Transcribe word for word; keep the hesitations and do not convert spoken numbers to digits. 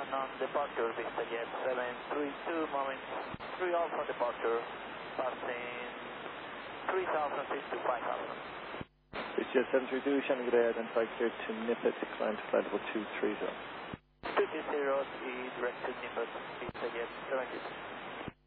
on departure, VistaJet seven three two, moment three Alpha departure, passing three thousand feet to five thousand. VistaJet seven three two, Shannon good day, identify clear to Nippet, climb to flight level two three zero. two two zero is direct to Nippet, VistaJet seven two two.